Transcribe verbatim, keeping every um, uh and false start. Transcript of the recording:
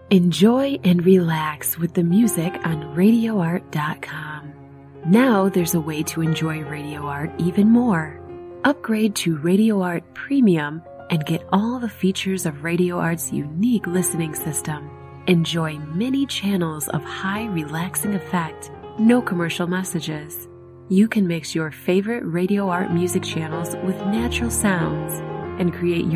Enjoy and relax with the music on radio art dot com. Now there's a way to enjoy Radio Art even more. Upgrade to Radio Art Premium and get all the features of Radio Art's unique listening system. Enjoy many channels of high relaxing effect, no commercial messages. You can mix your favorite Radio Art music channels with natural sounds and create your